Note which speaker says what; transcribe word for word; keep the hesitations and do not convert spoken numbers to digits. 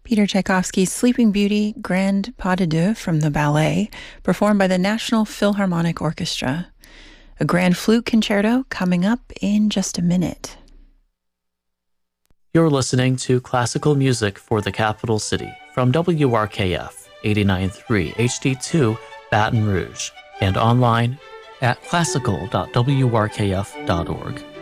Speaker 1: Peter Tchaikovsky's Sleeping Beauty, Grand Pas de Deux from the ballet, performed by the National Philharmonic Orchestra. A grand flute concerto coming up in just a minute.
Speaker 2: You're listening to classical music for the capital city from W R K F eighty-nine point three H D two Baton Rouge and online at classical dot w r k f dot org.